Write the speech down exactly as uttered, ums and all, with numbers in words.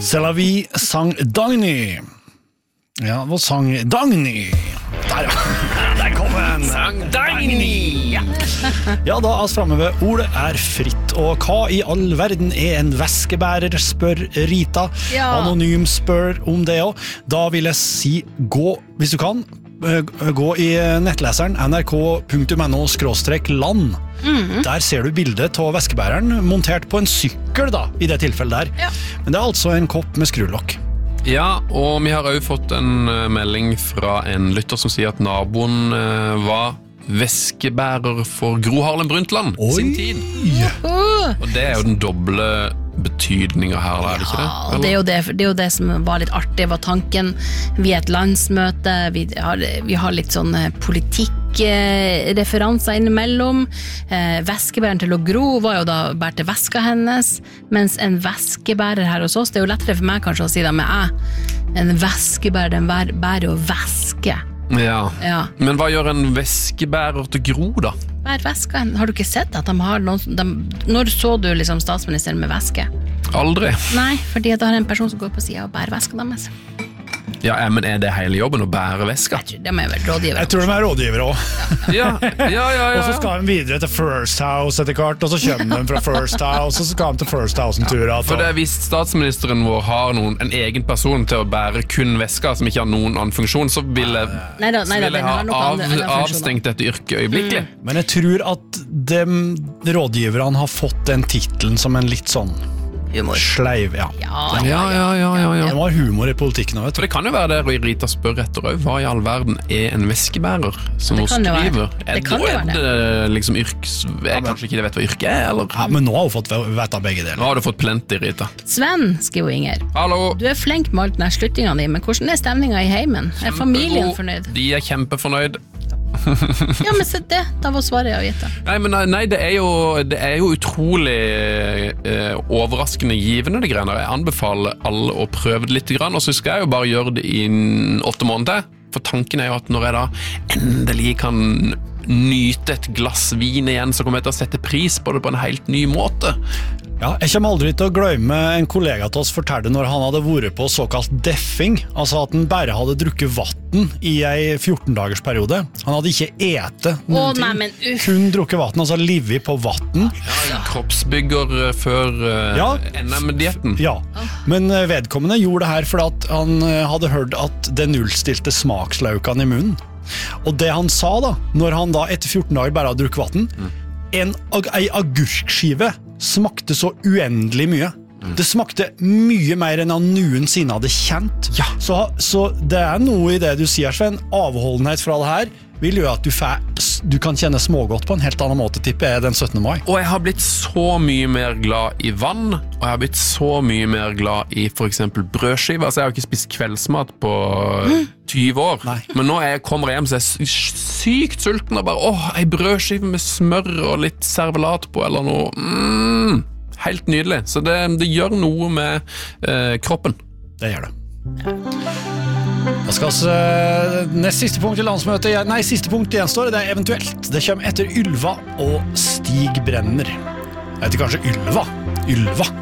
C'est la vie sang Dagny. Ja, hva sang Dagny? Der, ja. Der kom den. Sang Dagny. Ja. Ja, da er vi fremme ved ordet er fritt. Og hva i all verden er en væskebærer, spør Rita. Ja. Anonym spør om det også. Da vil jeg si, gå, hvis du kan, gå i nettleseren n r k punktum n o skråstrek land. Mm-hmm. Der ser du bildet av væskebæreren montert på en sykkel da, i det tilfellet der. Ja. Men det er altså en kopp med skrulokk. Ja, og vi har også fått en melding fra en lytter som sier at naboen var væskebærer for Gro Harlem Brundtland i sin tid. Uh. Og det er jo den doble betydningen her, er det ikke det? Ja, og det er, jo det, det er jo det som var litt artig, var tanken. Vi er et landsmøte, vi har, vi har litt sånn politikkreferanser innimellom. Eh, væskebæreren til Gro var jo da bært til væska hennes, mens en væskebærer her hos oss, det er jo lettere for meg kanskje å si det med jeg. En væskebærer, den bærer, bærer jo væske. Ja. Ja, men hva gjør en væskebærer til Gro da? bær væske. Har du ikke sett at de har noen de, når så du liksom statsministeren med væske? Aldri. Nei, fordi at det er en person som går på siden og bærer væska deres. Ja, men er det hele jobben å bære væska? Jeg tror de er vel rådgivere. Jeg tror de er rådgivere også. Ja, ja, ja, ja. Og så skal de videre til First House etter hvert, og så kommer de fra First House, og så skal de til First House en tur. Ja, for det er hvis statsministeren vår har noen, en egen person til å bære kun væska, som ikke har noen annen funksjon, så vil jeg, neida, neida, så vil jeg ha av, andre, avstengt dette yrket øyeblikkelig. Mm. Men jeg tror at de rådgiverne har fått den titlen som en litt sånn humor. Sleiv, ja. Ja, ja, ja, ja, ja, ja. Det var humor i politikken nå, vet du. For det kan jo være det Rita spør etter også. Hva i all verden er en væskebærer som hun skriver? Det kan jo være det. Er det liksom yrks... Jeg kanskje ikke vet hva yrket er, eller? Ja, men nå har hun fått vite begge deler. Nå har du fått plenty, Rita. Sven, skriver Inger. Hallo. Du er flink med alt den her slutningen din, men hvordan er stemningen i heimen? Er familien fornøyd? De er kjempefornøyd. Ja, men se det, da var svaret jeg å gitt. Nei, men nei, det er jo, det er jo utrolig eh, overraskende givende det greiene. Jeg anbefaler alle å prøve det litt grann, og så skal jeg jo bare gjøre det i åtte måneder. For tanken er jo at når jeg da endelig kan nyte et glass vin igjen, så kommer jeg til å sette pris på det på en helt ny måte. Ja, jeg kommer aldri til å glemme en kollega til oss fortalte når han hadde vært på såkalt deffing, altså at han bare hadde drukket vatten i en fjorten dagers periode. Han hadde ikke ete noen Å, ting, nei, men, uh. kun drukket vatten, altså livet på vatten. Ja, kroppsbygger før uh, Ja. N M-dietten. Ja, men vedkommende gjorde det her fordi at han hadde hørt at det nullstilte smakslaukene i munnen. Og det han sa da, når han da etter fjorten dager bare hadde drukket vatten, mm. en, en agurkskive smakte så uendelig mye. Mm. Det smakte mye mer enn han noensinne hadde kjent. Ja. Så, så det er noe i det du sier, Sven. Avholdenhet fra det her vil gjøre at du, fær, du kan kjenne smågodt på en helt annen måte, tipper jeg, den syttende mai. Og jeg har blitt så mye mer glad i vann, og jeg har blitt så mye mer glad i for eksempel brødskiver. Altså, jeg har ikke spist kveldsmat på tyve år. Nei. Men nå jeg kommer hjem, så er jeg sykt sulten, og bare, åh, en brødskive med smør og litt servelat på, eller noe. Mm, helt nydelig. Så det, det gjør noe med eh, kroppen. Det gjør det. Da skal vi nest siste punkt i landsmøtet. Nei, siste punkt gjenstår. Det er eventuelt. Det kommer etter Ylva og Stig Brenner. Jeg heter kanskje Ylva. Ylva.